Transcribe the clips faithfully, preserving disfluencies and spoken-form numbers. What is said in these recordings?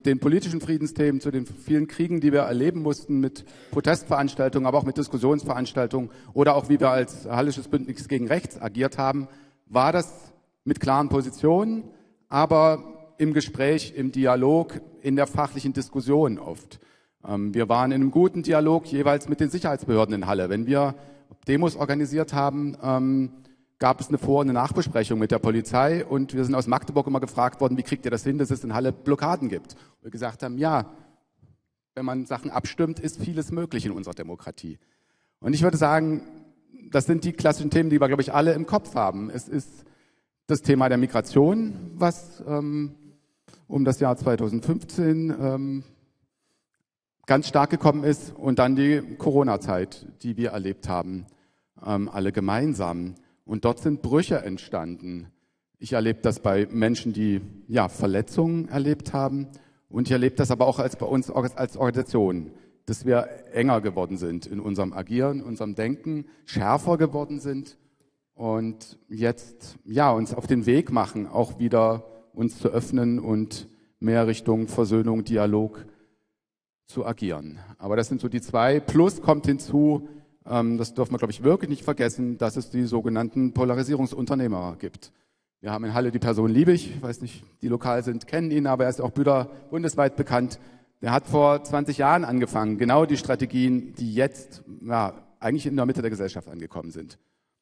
den politischen Friedensthemen, zu den vielen Kriegen, die wir erleben mussten, mit Protestveranstaltungen, aber auch mit Diskussionsveranstaltungen oder auch wie wir als Hallisches Bündnis gegen Rechts agiert haben, war das mit klaren Positionen, aber im Gespräch, im Dialog, in der fachlichen Diskussion oft. Ähm, wir waren in einem guten Dialog jeweils mit den Sicherheitsbehörden in Halle. Wenn wir Demos organisiert haben, ähm, gab es eine Vor- und eine Nachbesprechung mit der Polizei und wir sind aus Magdeburg immer gefragt worden, wie kriegt ihr das hin, dass es in Halle Blockaden gibt? Und wir gesagt haben, ja, wenn man Sachen abstimmt, ist vieles möglich in unserer Demokratie. Und ich würde sagen, das sind die klassischen Themen, die wir, glaube ich, alle im Kopf haben. Es ist das Thema der Migration, was ähm, um das Jahr zweitausendfünfzehn ähm, ganz stark gekommen ist und dann die Corona-Zeit, die wir erlebt haben, ähm, alle gemeinsam. Und dort sind Brüche entstanden. Ich erlebe das bei Menschen, die ja, Verletzungen erlebt haben. Und ich erlebe das aber auch als bei uns als Organisation, dass wir enger geworden sind in unserem Agieren, unserem Denken, schärfer geworden sind und jetzt ja, uns auf den Weg machen, auch wieder uns zu öffnen und mehr Richtung Versöhnung, Dialog zu agieren. Aber das sind so die zwei. Plus kommt hinzu, das dürfen wir, glaube ich, wirklich nicht vergessen, dass es die sogenannten Polarisierungsunternehmer gibt. Wir haben in Halle die Person Liebig, ich weiß nicht, die lokal sind, kennen ihn, aber er ist auch bundesweit bekannt. Der hat vor zwanzig Jahren angefangen, genau die Strategien, die jetzt ja, eigentlich in der Mitte der Gesellschaft angekommen sind.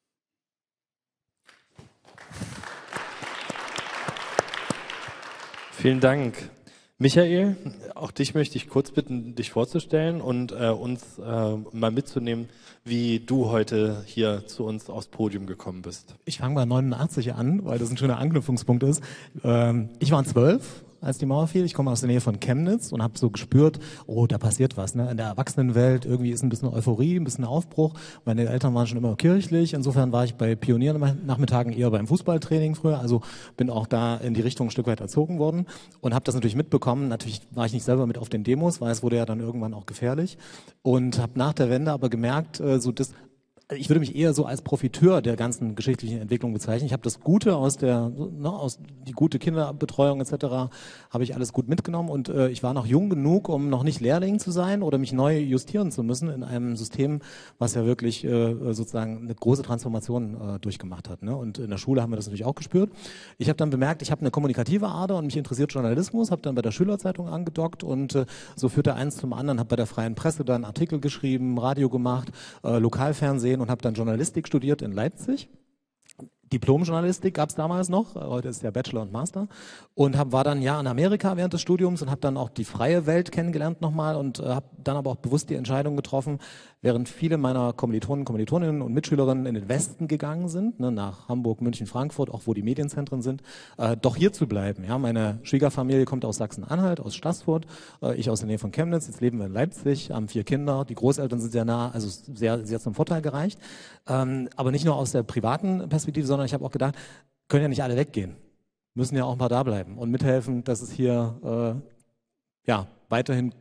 Vielen Dank. Michael, auch dich möchte ich kurz bitten, dich vorzustellen und äh, uns äh, mal mitzunehmen, wie du heute hier zu uns aufs Podium gekommen bist. Ich fange bei neunundachtzig an, weil das ein schöner Anknüpfungspunkt ist. Ähm, ich war zwölf, als die Mauer fiel. Ich komme aus der Nähe von Chemnitz und habe so gespürt, oh, da passiert was. Ne? In der Erwachsenenwelt irgendwie ist ein bisschen Euphorie, ein bisschen Aufbruch. Meine Eltern waren schon immer kirchlich. Insofern war ich bei Pioniernachmittagen eher beim Fußballtraining früher. Also bin auch da in die Richtung ein Stück weit erzogen worden und habe das natürlich mitbekommen. Natürlich war ich nicht selber mit auf den Demos, weil es wurde ja dann irgendwann auch gefährlich. Und habe nach der Wende aber gemerkt, so das ich würde mich eher so als Profiteur der ganzen geschichtlichen Entwicklung bezeichnen. Ich habe das Gute aus der, ne, aus die gute Kinderbetreuung et cetera habe ich alles gut mitgenommen und äh, ich war noch jung genug, um noch nicht Lehrling zu sein oder mich neu justieren zu müssen in einem System, was ja wirklich äh, sozusagen eine große Transformation äh, durchgemacht hat. Ne? Und in der Schule haben wir das natürlich auch gespürt. Ich habe dann bemerkt, ich habe eine kommunikative Ader und mich interessiert Journalismus, habe dann bei der Schülerzeitung angedockt und äh, so führte eins zum anderen, habe bei der Freien Presse dann Artikel geschrieben, Radio gemacht, äh, Lokalfernsehen und habe dann Journalistik studiert in Leipzig. Diplom-Journalistik gab es damals noch, heute ist ja Bachelor und Master und hab, war dann ein Jahr in Amerika während des Studiums und habe dann auch die freie Welt kennengelernt nochmal und äh, habe dann aber auch bewusst die Entscheidung getroffen, während viele meiner Kommilitonen, Kommilitoninnen und Mitschülerinnen in den Westen gegangen sind, ne, nach Hamburg, München, Frankfurt, auch wo die Medienzentren sind, äh, doch hier zu bleiben. Ja, meine Schwiegerfamilie kommt aus Sachsen-Anhalt, aus Stassfurt, äh, ich aus der Nähe von Chemnitz, jetzt leben wir in Leipzig, haben vier Kinder, die Großeltern sind sehr nah, also sehr, sehr zum Vorteil gereicht. Ähm, aber nicht nur aus der privaten Perspektive, sondern ich habe auch gedacht, können ja nicht alle weggehen, müssen ja auch ein paar da bleiben und mithelfen, dass es hier äh, ja weiterhin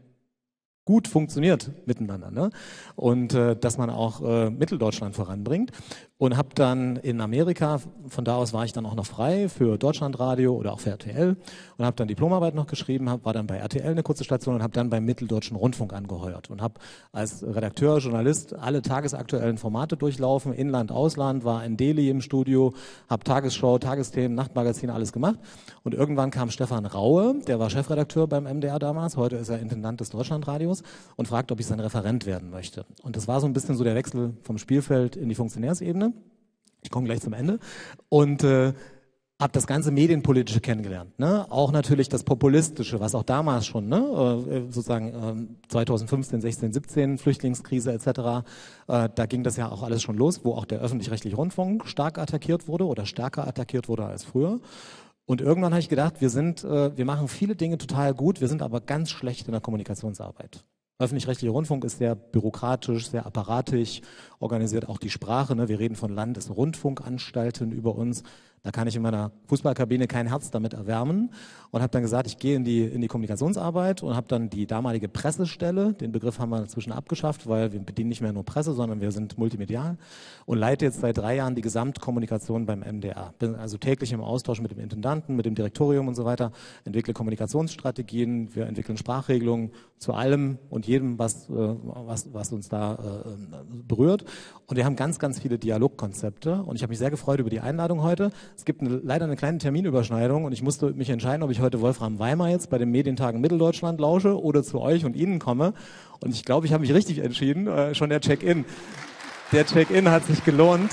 gut funktioniert miteinander, ne? Und äh, dass man auch äh, Mitteldeutschland voranbringt. Und habe dann in Amerika, von da aus war ich dann auch noch frei für Deutschlandradio oder auch für R T L und habe dann Diplomarbeit noch geschrieben, hab, war dann bei R T L eine kurze Station und habe dann beim Mitteldeutschen Rundfunk angeheuert und habe als Redakteur, Journalist alle tagesaktuellen Formate durchlaufen, Inland, Ausland, war in Delhi im Studio, habe Tagesschau, Tagesthemen, Nachtmagazine, alles gemacht und irgendwann kam Stefan Raue, der war Chefredakteur beim M D R damals, heute ist er Intendant des Deutschlandradios und fragt, ob ich sein Referent werden möchte. Und das war so ein bisschen so der Wechsel vom Spielfeld in die Funktionärsebene. Ich komme gleich zum Ende. Und äh, habe das ganze Medienpolitische kennengelernt. Ne? Auch natürlich das Populistische, was auch damals schon, ne? äh, sozusagen äh, zweitausendfünfzehn, sechzehn, siebzehn, Flüchtlingskrise et cetera, äh, da ging das ja auch alles schon los, wo auch der öffentlich-rechtliche Rundfunk stark attackiert wurde oder stärker attackiert wurde als früher. Und irgendwann habe ich gedacht, wir sind, äh, wir machen viele Dinge total gut, wir sind aber ganz schlecht in der Kommunikationsarbeit. Öffentlich-rechtlicher Rundfunk ist sehr bürokratisch, sehr apparatisch, organisiert auch die Sprache. Ne? Wir reden von Landesrundfunkanstalten über uns. Da kann ich in meiner Fußballkabine kein Herz damit erwärmen und habe dann gesagt, ich gehe in die, in die Kommunikationsarbeit und habe dann die damalige Pressestelle, den Begriff haben wir inzwischen abgeschafft, weil wir bedienen nicht mehr nur Presse, sondern wir sind multimedial und leite jetzt seit drei Jahren die Gesamtkommunikation beim M D R. Bin also täglich im Austausch mit dem Intendanten, mit dem Direktorium und so weiter, entwickle Kommunikationsstrategien, wir entwickeln Sprachregelungen zu allem und jedem, was, äh, was, was uns da äh, berührt. Und wir haben ganz, ganz viele Dialogkonzepte und ich habe mich sehr gefreut über die Einladung heute. Es gibt eine, leider eine kleine Terminüberschneidung und ich musste mich entscheiden, ob ich heute Wolfram Weimar jetzt bei den Medientagen Mitteldeutschland lausche oder zu euch und Ihnen komme. Und ich glaube, ich habe mich richtig entschieden. Äh, schon der Check-in. Der Check-in hat sich gelohnt.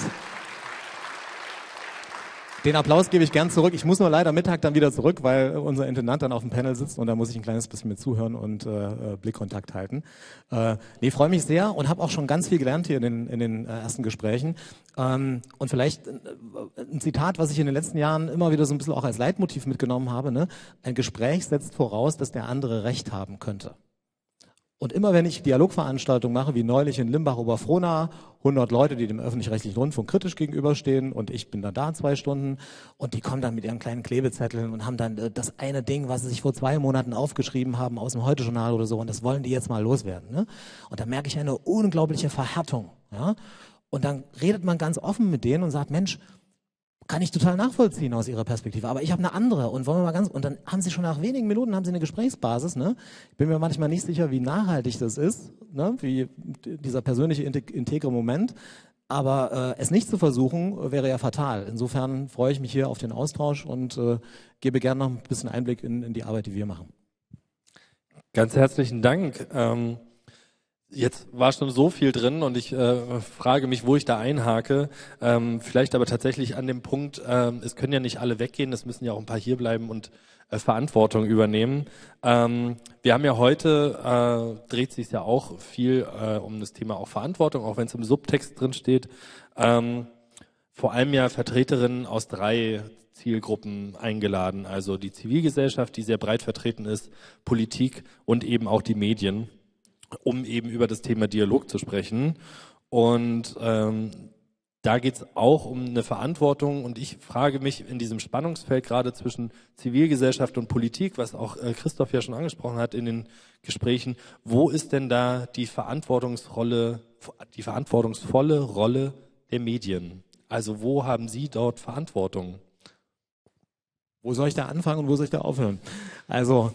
Den Applaus gebe ich gern zurück. Ich muss nur leider Mittag dann wieder zurück, weil unser Intendant dann auf dem Panel sitzt und da muss ich ein kleines bisschen mit zuhören und äh, Blickkontakt halten. Äh, nee, freue mich sehr und habe auch schon ganz viel gelernt hier in den, in den äh, ersten Gesprächen. Ähm, und vielleicht äh, ein Zitat, was ich in den letzten Jahren immer wieder so ein bisschen auch als Leitmotiv mitgenommen habe. Ne? Ein Gespräch setzt voraus, dass der andere Recht haben könnte. Und immer wenn ich Dialogveranstaltungen mache, wie neulich in Limbach-Oberfrohna, hundert Leute, die dem öffentlich-rechtlichen Rundfunk kritisch gegenüberstehen und ich bin dann da zwei Stunden und die kommen dann mit ihren kleinen Klebezetteln und haben dann das eine Ding, was sie sich vor zwei Monaten aufgeschrieben haben aus dem Heute-Journal oder so und das wollen die jetzt mal loswerden. Ne? Und da merke ich eine unglaubliche Verhärtung. Ja? Und dann redet man ganz offen mit denen und sagt, Mensch, kann ich total nachvollziehen aus ihrer Perspektive, aber ich habe eine andere und wollen wir mal ganz und dann haben sie schon nach wenigen Minuten haben sie eine Gesprächsbasis, ne? Ich bin mir manchmal nicht sicher, wie nachhaltig das ist, ne? Wie dieser persönliche integre Moment, aber äh, es nicht zu versuchen wäre ja fatal. Insofern freue ich mich hier auf den Austausch und äh, gebe gerne noch ein bisschen Einblick in, in die Arbeit, die wir machen. Ganz herzlichen Dank. Ähm Jetzt war schon so viel drin und ich äh, frage mich, wo ich da einhake. Ähm, vielleicht aber tatsächlich an dem Punkt, äh, es können ja nicht alle weggehen, es müssen ja auch ein paar hier bleiben und äh, Verantwortung übernehmen. Ähm, wir haben ja heute, äh, dreht sich ja auch viel äh, um das Thema auch Verantwortung, auch wenn es im Subtext drin steht. Ähm, vor allem ja Vertreterinnen aus drei Zielgruppen eingeladen, also die Zivilgesellschaft, die sehr breit vertreten ist, Politik und eben auch die Medien, um eben über das Thema Dialog zu sprechen. Und ähm, da geht es auch um eine Verantwortung. Und ich frage mich in diesem Spannungsfeld gerade zwischen Zivilgesellschaft und Politik, was auch äh, Christoph ja schon angesprochen hat in den Gesprächen, wo ist denn da die Verantwortungsrolle, die verantwortungsvolle Rolle der Medien? Also wo haben Sie dort Verantwortung? Wo soll ich da anfangen und wo soll ich da aufhören? Also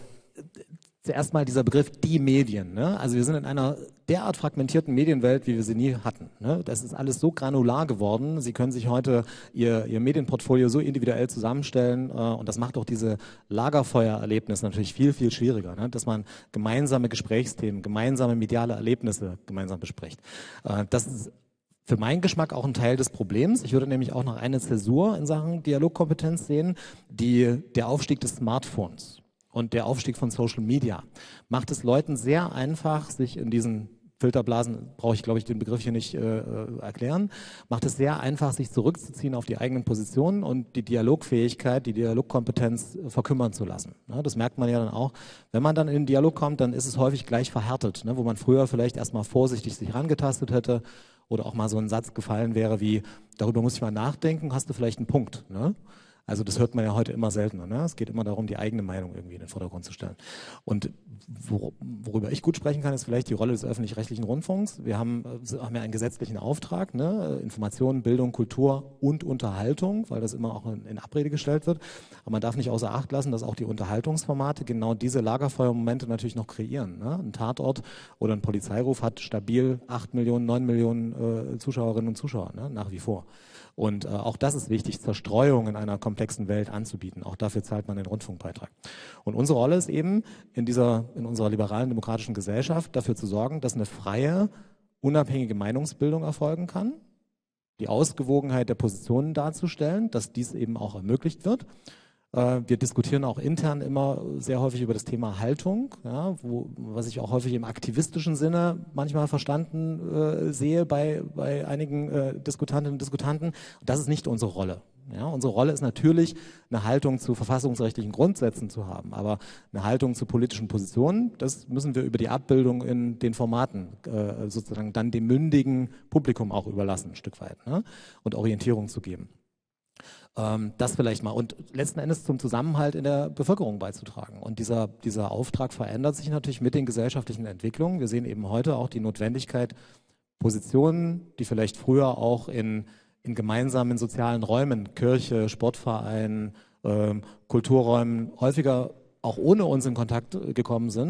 zuerst mal dieser Begriff die Medien. Ne? Also wir sind in einer derart fragmentierten Medienwelt, wie wir sie nie hatten. Ne? Das ist alles so granular geworden. Sie können sich heute ihr, ihr Medienportfolio so individuell zusammenstellen äh, und das macht auch diese Lagerfeuererlebnisse natürlich viel, viel schwieriger, ne? Dass man gemeinsame Gesprächsthemen, gemeinsame mediale Erlebnisse gemeinsam bespricht. Äh, das ist für meinen Geschmack auch ein Teil des Problems. Ich würde nämlich auch noch eine Zäsur in Sachen Dialogkompetenz sehen, die der Aufstieg des Smartphones und der Aufstieg von Social Media macht es Leuten sehr einfach, sich in diesen Filterblasen, brauche ich glaube ich den Begriff hier nicht äh, erklären, macht es sehr einfach, sich zurückzuziehen auf die eigenen Positionen und die Dialogfähigkeit, die Dialogkompetenz äh, verkümmern zu lassen. Ja, das merkt man ja dann auch. Wenn man dann in den Dialog kommt, dann ist es häufig gleich verhärtet, ne, wo man früher vielleicht erstmal vorsichtig sich rangetastet hätte oder auch mal so ein Satz gefallen wäre wie, darüber muss ich mal nachdenken, hast du vielleicht einen Punkt, ne? Also das hört man ja heute immer seltener. Ne? Es geht immer darum, die eigene Meinung irgendwie in den Vordergrund zu stellen. Und wor worüber ich gut sprechen kann, ist vielleicht die Rolle des öffentlich-rechtlichen Rundfunks. Wir haben, haben ja einen gesetzlichen Auftrag, ne? Information, Bildung, Kultur und Unterhaltung, weil das immer auch in, in Abrede gestellt wird. Aber man darf nicht außer Acht lassen, dass auch die Unterhaltungsformate genau diese Lagerfeuermomente natürlich noch kreieren. Ne? Ein Tatort oder ein Polizeiruf hat stabil acht Millionen, neun Millionen äh, Zuschauerinnen und Zuschauer, ne? Nach wie vor. Und äh, auch das ist wichtig, Zerstreuung in einer komplexen Welt anzubieten. Auch dafür zahlt man den Rundfunkbeitrag. Und unsere Rolle ist eben, in dieser, in unserer liberalen demokratischen Gesellschaft dafür zu sorgen, dass eine freie, unabhängige Meinungsbildung erfolgen kann, die Ausgewogenheit der Positionen darzustellen, dass dies eben auch ermöglicht wird. Wir diskutieren auch intern immer sehr häufig über das Thema Haltung, ja, wo, was ich auch häufig im aktivistischen Sinne manchmal verstanden äh, sehe bei, bei einigen äh, Diskutantinnen und Diskutanten. Das ist nicht unsere Rolle. Ja, unsere Rolle ist natürlich, eine Haltung zu verfassungsrechtlichen Grundsätzen zu haben, aber eine Haltung zu politischen Positionen, das müssen wir über die Abbildung in den Formaten äh, sozusagen dann dem mündigen Publikum auch überlassen, ein Stück weit, ne, und Orientierung zu geben. Ähm, das vielleicht mal. Und letzten Endes zum Zusammenhalt in der Bevölkerung beizutragen. Und dieser, dieser Auftrag verändert sich natürlich mit den gesellschaftlichen Entwicklungen. Wir sehen eben heute auch die Notwendigkeit, Positionen, die vielleicht früher auch in, in gemeinsamen sozialen Räumen, Kirche, Sportverein, ähm, Kulturräumen häufiger auch ohne uns in Kontakt gekommen sind,